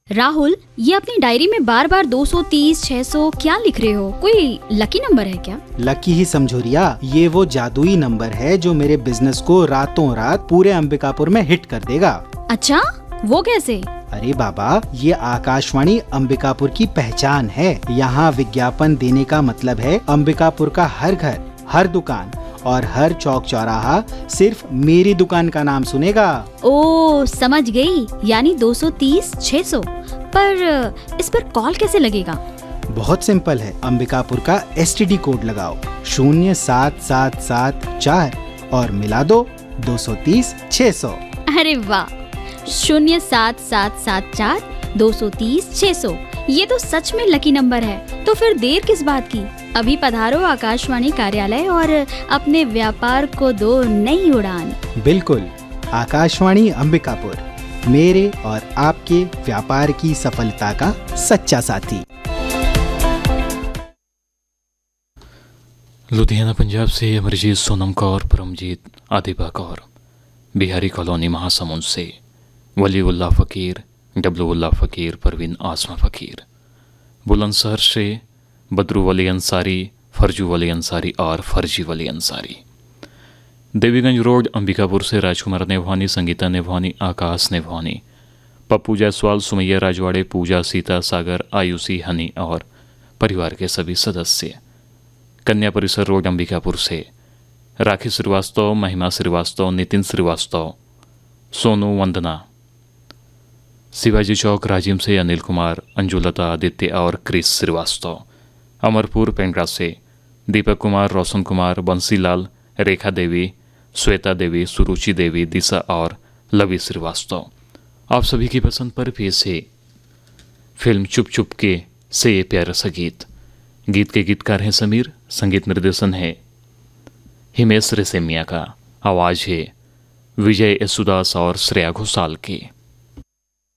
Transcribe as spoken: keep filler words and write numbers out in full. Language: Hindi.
राहुल, ये अपनी डायरी में बार बार दो सौ तीस, छह सौ क्या लिख रहे हो? कोई लकी नंबर है क्या? लकी ही समझो रिया, ये वो जादुई नंबर है जो मेरे बिजनेस को रातों रात पूरे अंबिकापुर में हिट कर देगा। अच्छा, वो कैसे? अरे बाबा, ये आकाशवाणी अंबिकापुर की पहचान है। यहाँ विज्ञापन देने का मतलब है अंबिकापुर का हर घर, हर दुकान और हर चौक चौराहा सिर्फ मेरी दुकान का नाम सुनेगा। ओ, समझ गई। यानी दो सौ तीस, छह सौ। पर इस पर कॉल कैसे लगेगा? बहुत सिंपल है, अंबिकापुर का एस टी डी कोड लगाओ, शून्य सात सात सात चार और मिला दो दो सौ तीस, छह सौ। अरे वाह, शून्य सात सात सात चार दो सौ तीस, छह सौ। ये तो सच में लकी नंबर है। तो फिर देर किस बात की? अभी पधारो आकाशवाणी कार्यालय और अपने व्यापार को दो नई उड़ान। बिल्कुल, आकाशवाणी अंबिकापुर, मेरे और आपके व्यापार की सफलता का सच्चा साथी। लुधियाना पंजाब से अमरजीत सोनम कौर, परमजीत आदिबा कौर, बिहारी कॉलोनी महासमुंद से वलीउल्लाह फ़कीर, डब्लूउल्लाह फ़कीर, परवीन आसमा फ़कीर, बुलंदशहर से बदरू वली अंसारी, फर्जू वली अंसारी और फर्जी वली अंसारी, देवीगंज रोड अंबिकापुर से राजकुमार नेभवानी, संगीता नेभवानी, आकाश नेभवानी, पप्पू जायसवाल, सुमैया राजवाड़े, पूजा, सीता सागर, आयुषी, हनी और परिवार के सभी सदस्य, कन्या परिसर रोड अंबिकापुर से राखी श्रीवास्तव, महिमा श्रीवास्तव, नितिन श्रीवास्तव, सोनू, वंदना, शिवाजी चौक राजिम से अनिल कुमार, अंजुलता, आदित्य और क्रिस श्रीवास्तव, अमरपुर पेंड्रा से दीपक कुमार, रोशन कुमार, बंसीलाल, रेखा देवी, श्वेता देवी, सुरुचि देवी, दिशा और लवी श्रीवास्तव। आप सभी की पसंद पर पेश है फिल्म चुप चुप के से ये प्यारा सा गीत। गीत के गीतकार हैं समीर, संगीत निर्देशन है हिमेश रेशमिया का, आवाज़ है विजय येसुदास और श्रेया घोषाल की।